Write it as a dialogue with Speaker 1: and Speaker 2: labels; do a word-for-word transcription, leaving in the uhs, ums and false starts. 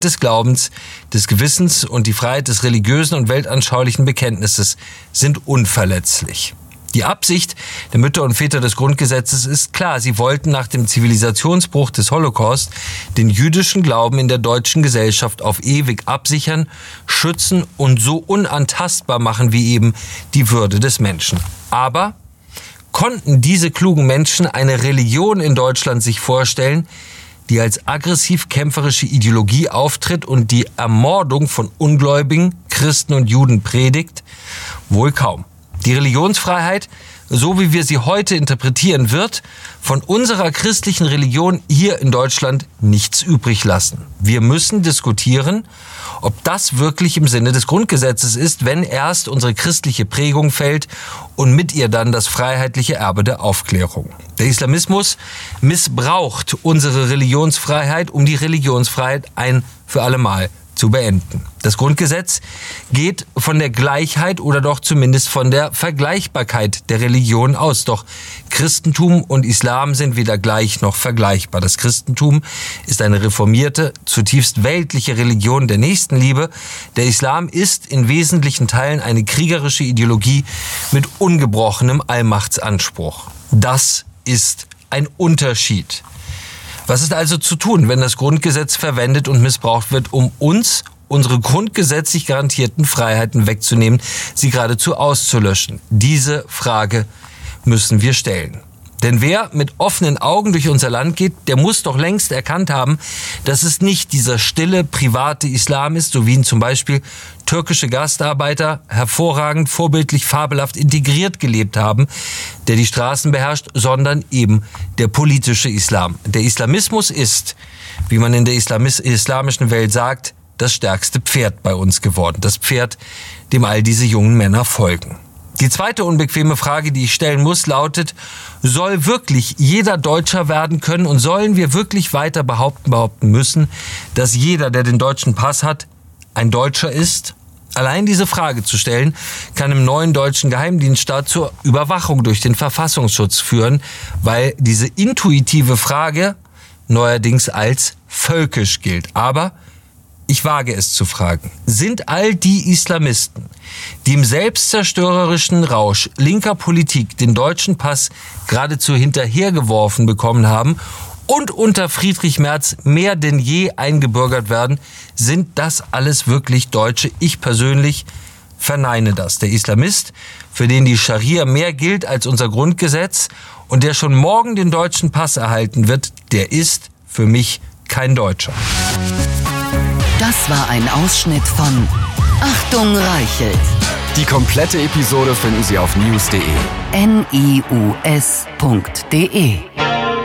Speaker 1: des Glaubens, des Gewissens und die Freiheit des religiösen und weltanschaulichen Bekenntnisses sind unverletzlich. Die Absicht der Mütter und Väter des Grundgesetzes ist klar. Sie wollten nach dem Zivilisationsbruch des Holocaust den jüdischen Glauben in der deutschen Gesellschaft auf ewig absichern, schützen und so unantastbar machen wie eben die Würde des Menschen. Aber konnten diese klugen Menschen eine Religion in Deutschland sich vorstellen, die als aggressiv-kämpferische Ideologie auftritt und die Ermordung von Ungläubigen, Christen und Juden predigt? Wohl kaum. Die Religionsfreiheit, so wie wir sie heute interpretieren, wird von unserer christlichen Religion hier in Deutschland nichts übrig lassen. Wir müssen diskutieren, ob das wirklich im Sinne des Grundgesetzes ist, wenn erst unsere christliche Prägung fällt und mit ihr dann das freiheitliche Erbe der Aufklärung. Der Islamismus missbraucht unsere Religionsfreiheit, um die Religionsfreiheit ein für alle Mal zu beenden. Das Grundgesetz geht von der Gleichheit oder doch zumindest von der Vergleichbarkeit der Religion aus. Doch Christentum und Islam sind weder gleich noch vergleichbar. Das Christentum ist eine reformierte, zutiefst weltliche Religion der Nächstenliebe. Der Islam ist in wesentlichen Teilen eine kriegerische Ideologie mit ungebrochenem Allmachtsanspruch. Das ist ein Unterschied. Was ist also zu tun, wenn das Grundgesetz verwendet und missbraucht wird, um uns unsere grundgesetzlich garantierten Freiheiten wegzunehmen, sie geradezu auszulöschen? Diese Frage müssen wir stellen. Denn wer mit offenen Augen durch unser Land geht, der muss doch längst erkannt haben, dass es nicht dieser stille, private Islam ist, so wie ihn zum Beispiel türkische Gastarbeiter hervorragend, vorbildlich, fabelhaft integriert gelebt haben, der die Straßen beherrscht, sondern eben der politische Islam. Der Islamismus ist, wie man in der Islamis- islamischen Welt sagt, das stärkste Pferd bei uns geworden. Das Pferd, dem all diese jungen Männer folgen. Die zweite unbequeme Frage, die ich stellen muss, lautet: Soll wirklich jeder Deutscher werden können und sollen wir wirklich weiter behaupten, behaupten müssen, dass jeder, der den deutschen Pass hat, ein Deutscher ist? Allein diese Frage zu stellen, kann im neuen deutschen Geheimdienststaat zur Überwachung durch den Verfassungsschutz führen, weil diese intuitive Frage neuerdings als völkisch gilt. Aber ich wage es zu fragen: Sind all die Islamisten, die im selbstzerstörerischen Rausch linker Politik den deutschen Pass geradezu hinterhergeworfen bekommen haben und unter Friedrich Merz mehr denn je eingebürgert werden, sind das alles wirklich Deutsche? Ich persönlich verneine das. Der Islamist, für den die Scharia mehr gilt als unser Grundgesetz und der schon morgen den deutschen Pass erhalten wird, der ist für mich kein Deutscher.
Speaker 2: Das war ein Ausschnitt von Achtung Reichelt.
Speaker 3: Die komplette Episode finden Sie auf news punkt de.
Speaker 2: N I U S punkt de